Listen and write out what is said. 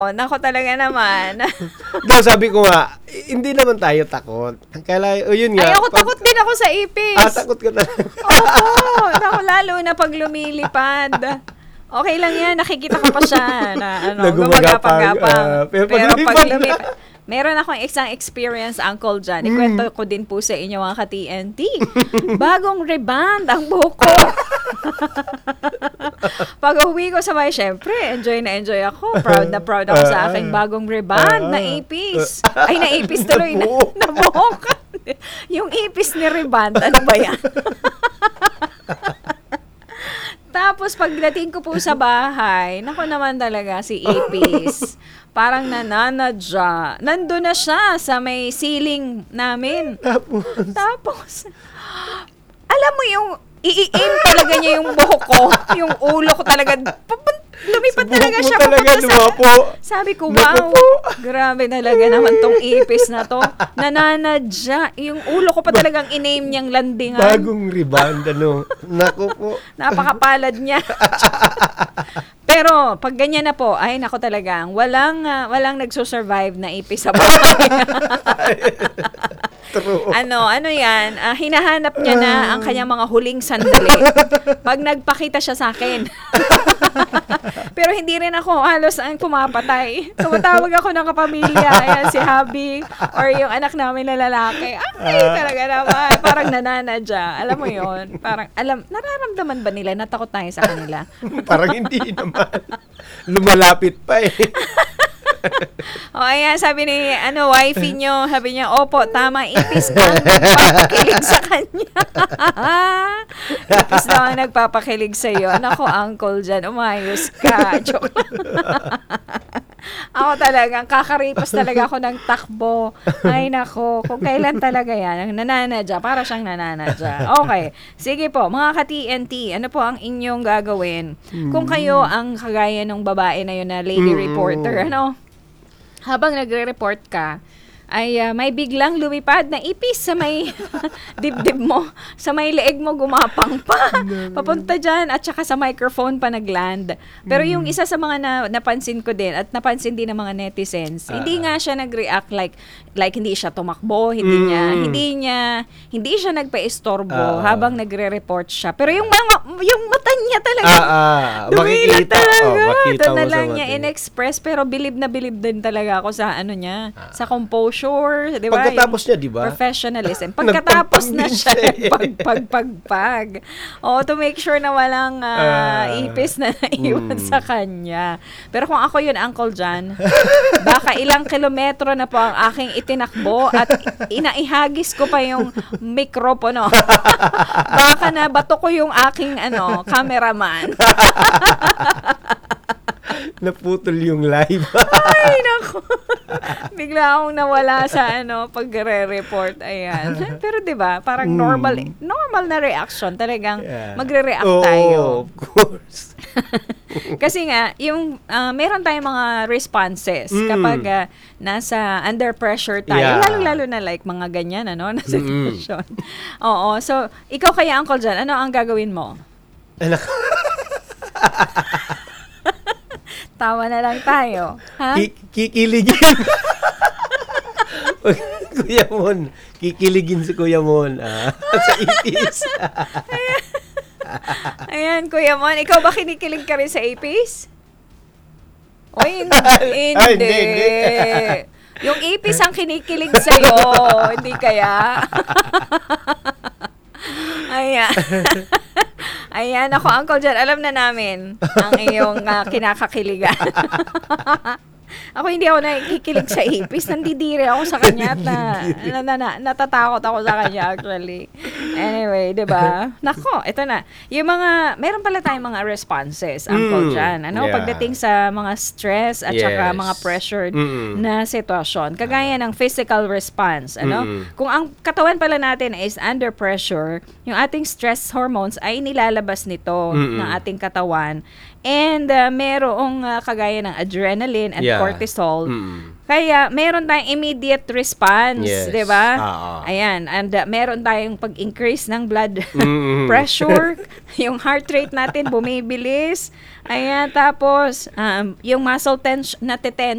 Naku talaga naman. Daw sabi ko nga, hindi naman tayo takot. Kaya, yun nga. Ay, ako takot din ako sa ipis. Takot ka talaga. Oo, naku, lalo na pag lumilipad. Okay lang yan, nakikita ko pa siya na gumagapang-gapang. Pero pag lumipad, meron akong isang experience, Uncle John. Ikwento ko din po sa inyo mga ka-TNT. Bagong reband ang buhok ko. Pag uwi ko sa bahay, syempre, enjoy na enjoy ako. Proud na proud ako sa aking bagong reband na ipis. Ay, na ipis tuloy na buhok. Yung ipis ni reband, ano ba yan? Tapos pagdating ko po sa bahay, naku naman talaga si Ipis. Parang nananadya. Nandun na siya sa may ceiling namin. Tapos alam mo yung i-aim talaga niya yung buhok ko, yung ulo ko talaga. Lumipad talaga siya papunta sa... Sabi ko, wow, grabe talaga naman tong ipis na to. Nananadya. Yung ulo ko pa talagang in-aim niyang landingan. Bagong rebound, Naku po. Napakapalad niya. Pero, pag ganyan na po, ay nako talagang, walang nagsusurvive na ipis sa bahay. True. Ano yan, hinahanap niya na ang kanyang mga huling sandali. Pag nagpakita siya sa akin. Pero hindi rin ako halos ang pumapatay. Tumatawag ako ng kapamilya, ayan, si Habi, or yung anak namin na lalaki. Ay, talaga naman. Parang nananadya. Alam mo yon, parang, nararamdaman ba nila na takot tayo sa kanila? Parang hindi naman. Lumalapit pa eh. Ayan, sabi ni, wifey nyo, sabi niya, opo, tama, ipis ang nagpapakilig sa kanya. Ipis daw ang nagpapakilig sa'yo. Nako, Uncle John, umayos ka. Joke lang. Ako talagang, kakaripas talaga ako ng takbo. Ay, nako, kung kailan talaga yan, nananadya, para siyang nananadya. Okay, sige po, mga ka-TNT, ano po ang inyong gagawin? Kung kayo ang kagaya ng babae na yun na lady reporter, habang nagre-report ka, ay may biglang lumipad na ipis sa may dibdib mo, sa may leeg mo gumapang pa. Papunta dyan at saka sa microphone pa nagland. Pero yung isa sa mga napansin ko din at napansin din ng mga netizens, hindi nga siya nag-react like hindi siya tumakbo, hindi siya nagpa-istorbo habang nagre-report siya. Pero yung mata niya talaga dumilat talaga. Ito na lang niya in-express, pero bilib na bilib din talaga ako sa niya, sa composure. Di ba? Pagkatapos niya, di ba? Professionalism. Pagkatapos na siya, pag. To make sure na walang ipis na naiwan sa kanya. Pero kung ako yun, Uncle John, baka ilang kilometro na po ang aking itinakbo at inaihagis ko pa yung mikropono. Baka na bato ko yung aking cameraman. Naputol yung live. Ay, naku. Bigla akong nawala sa pagre-report. Ayan. Pero 'di ba, parang normal na reaction. Talagang magre-react tayo. Of course. Kasi nga, yung meron tayong mga responses kapag nasa under pressure tayo. Lalo na like mga ganyan, na situation. Oo. So, ikaw kaya, Uncle John, ano ang gagawin mo? Tawa na lang tayo. Ha? Kikiligin. Kuya Mon. Kikiligin si Kuya Mon. Sa ipis. Ayan, Kuya Mon. Ikaw ba kinikilig ka rin sa ipis? O hindi. Yung ipis ang kinikilig sa'yo. Hindi kaya? Ayan. Ayan, ako, Uncle John, alam na namin ang iyong kinakakiligan. Ako hindi ako nakikilig sa ipis. Nandidiri ako sa kanya at natatakot ako sa kanya actually. Anyway, 'di ba? Nako, ito na. Yung meron pala tayong mga responses, Uncle John. Pagdating sa mga stress at saka mga pressured na sitwasyon. Kagaya ng physical response, Kung ang katawan pala natin is under pressure, yung ating stress hormones ay nilalabas nito ng ating katawan. And merong kagaya ng adrenaline and cortisol. Mm. Kaya, meron tayong immediate response, Yes. di ba? Oo. Ayan, and meron tayong pag-increase ng blood Mm. pressure, yung heart rate natin bumibilis. Ayan, tapos, yung muscle tension,